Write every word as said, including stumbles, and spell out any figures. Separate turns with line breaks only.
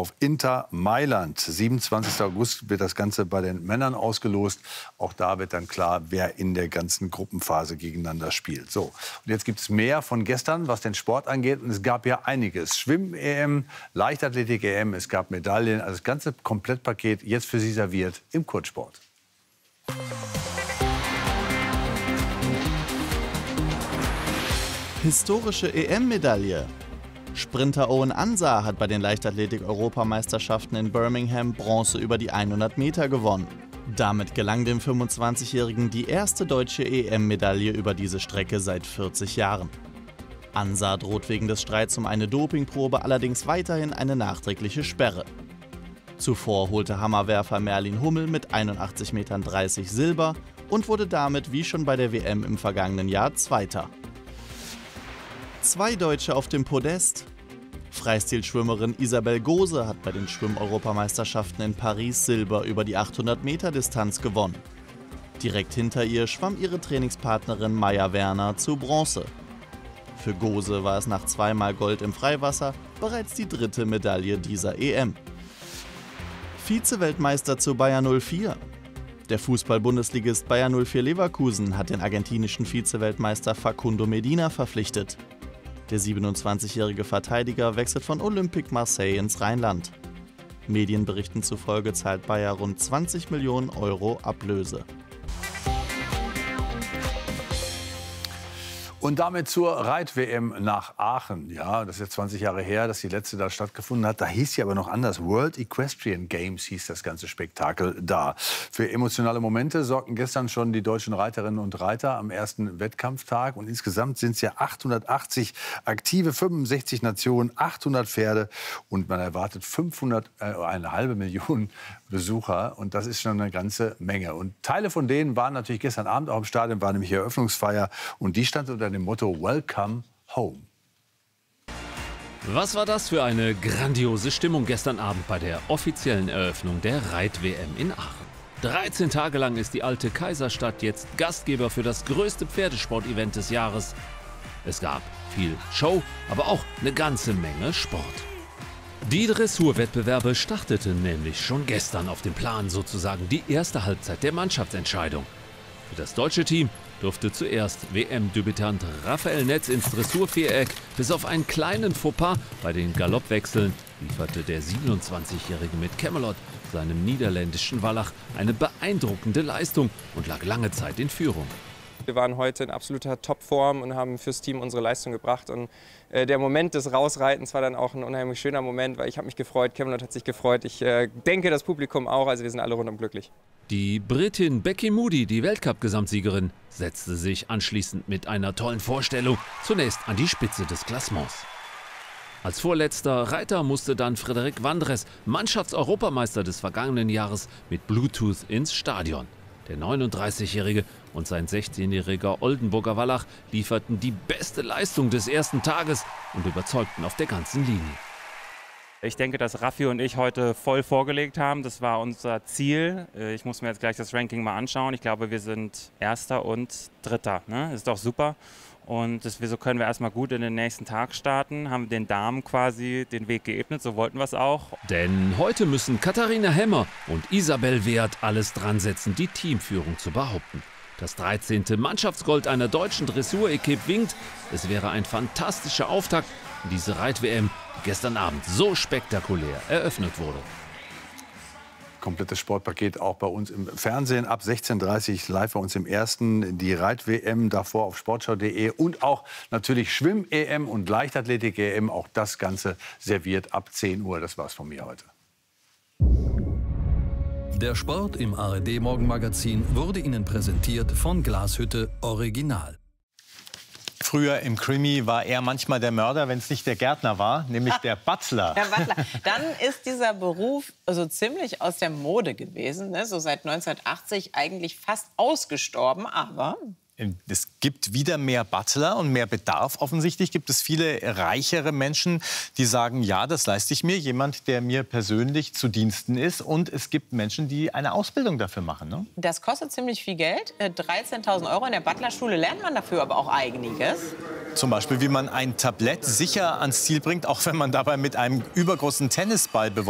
auf Inter Mailand. siebenundzwanzigster August wird das Ganze bei den Männern ausgelost. Auch da wird dann klar, wer in der ganzen Gruppenphase gegeneinander spielt. So, und jetzt gibt es mehr von gestern, was den Sport angeht. Und es gab ja einiges. Schwimmen-E M, Leichtathletik-E M, es gab Medaillen. Also das ganze Komplettpaket jetzt für Sie serviert im Kurzsport.
Historische E M-Medaille. Sprinter Owen Ansah hat bei den Leichtathletik-Europameisterschaften in Birmingham Bronze über die hundert Meter gewonnen. Damit gelang dem fünfundzwanzigjährigen die erste deutsche E M-Medaille über diese Strecke seit vierzig Jahren. Ansah droht wegen des Streits um eine Dopingprobe allerdings weiterhin eine nachträgliche Sperre. Zuvor holte Hammerwerfer Merlin Hummel mit einundachtzig Komma dreißig Metern Silber und wurde damit wie schon bei der W M im vergangenen Jahr Zweiter. Zwei Deutsche auf dem Podest. Freistilschwimmerin Isabel Gose hat bei den Schwimm-Europameisterschaften in Paris Silber über die achthundert Meter Distanz gewonnen. Direkt hinter ihr schwamm ihre Trainingspartnerin Maja Werner zu Bronze. Für Gose war es nach zweimal Gold im Freiwasser bereits die dritte Medaille dieser E M. Vize-Weltmeister zu Bayer null vier. Der Fußball-Bundesligist Bayer null vier Leverkusen hat den argentinischen Vize-Weltmeister Facundo Medina verpflichtet. Der siebenundzwanzigjährige Verteidiger wechselt von Olympique Marseille ins Rheinland. Medienberichten zufolge zahlt Bayer rund zwanzig Millionen Euro Ablöse.
Und damit zur Reit-W M nach Aachen. Ja, das ist jetzt zwanzig Jahre her, dass die letzte da stattgefunden hat. Da hieß sie aber noch anders. World Equestrian Games hieß das ganze Spektakel da. Für emotionale Momente sorgten gestern schon die deutschen Reiterinnen und Reiter am ersten Wettkampftag. Und insgesamt sind es ja achthundertachtzig aktive, fünfundsechzig Nationen, achthundert Pferde. Und man erwartet fünfhundert, äh, eine halbe Million Besucher. Und das ist schon eine ganze Menge. Und Teile von denen waren natürlich gestern Abend auch im Stadion, war nämlich Eröffnungsfeier. Und die stand unter dem Motto Welcome Home.
Was war das für eine grandiose Stimmung gestern Abend bei der offiziellen Eröffnung der Reit-W M in Aachen. dreizehn Tage lang ist die alte Kaiserstadt jetzt Gastgeber für das größte Pferdesportevent des Jahres. Es gab viel Show, aber auch eine ganze Menge Sport. Die Dressurwettbewerbe starteten nämlich schon gestern auf dem Plan, sozusagen die erste Halbzeit der Mannschaftsentscheidung. Für das deutsche Team durfte zuerst W M-Debütant Raphael Netz ins Dressurviereck. Bis auf einen kleinen Fauxpas bei den Galoppwechseln lieferte der siebenundzwanzigjährige mit Camelot, seinem niederländischen Wallach, eine beeindruckende Leistung und lag lange Zeit in Führung.
Wir waren heute in absoluter Topform und haben fürs Team unsere Leistung gebracht. Und äh, der Moment des Rausreitens war dann auch ein unheimlich schöner Moment, weil ich habe mich gefreut, Camelot hat sich gefreut. Ich äh, denke, das Publikum auch, also wir sind alle rundum glücklich.
Die Britin Becky Moody, die Weltcup-Gesamtsiegerin, setzte sich anschließend mit einer tollen Vorstellung zunächst an die Spitze des Klassements. Als vorletzter Reiter musste dann Frederik Wandres, Mannschaftseuropameister des vergangenen Jahres, mit Bluetooth ins Stadion. Der neununddreißigjährige und sein sechzehnjähriger Oldenburger Wallach lieferten die beste Leistung des ersten Tages und überzeugten auf der ganzen Linie.
Ich denke, dass Raffi und ich heute voll vorgelegt haben. Das war unser Ziel. Ich muss mir jetzt gleich das Ranking mal anschauen. Ich glaube, wir sind Erster und Dritter. Ne? Ist doch super. Und das, so können wir erstmal gut in den nächsten Tag starten. Haben den Damen quasi den Weg geebnet, so wollten wir es auch.
Denn heute müssen Katharina Hemmer und Isabel Wert alles dran setzen, die Teamführung zu behaupten. Das dreizehnte Mannschaftsgold einer deutschen Dressur-Equipe winkt. Es wäre ein fantastischer Auftakt in diese Reit-W M, die gestern Abend so spektakulär eröffnet wurde.
Komplettes Sportpaket auch bei uns im Fernsehen. Ab sechzehn Uhr dreißig live bei uns im Ersten. Die Reit-W M davor auf sportschau punkt de und auch natürlich Schwimm-E M und Leichtathletik-E M. Auch das Ganze serviert ab zehn Uhr. Das war's von mir heute.
Der Sport im A R D-Morgenmagazin wurde Ihnen präsentiert von Glashütte Original.
Früher im Krimi war er manchmal der Mörder, wenn es nicht der Gärtner war, nämlich der Butler.
Der Butler. Dann ist dieser Beruf so ziemlich aus der Mode gewesen, ne? So seit neunzehnhundertachtzig eigentlich fast ausgestorben, aber
Es gibt wieder mehr Butler und mehr Bedarf. Offensichtlich gibt es viele reichere Menschen, die sagen, ja, das leiste ich mir, jemand, der mir persönlich zu Diensten ist. Und es gibt Menschen, die eine Ausbildung dafür machen. Ne?
Das kostet ziemlich viel Geld. dreizehntausend Euro. In der Butlerschule lernt man dafür aber auch einiges.
Zum Beispiel, wie man ein Tablett sicher ans Ziel bringt, auch wenn man dabei mit einem übergroßen Tennisball beworfen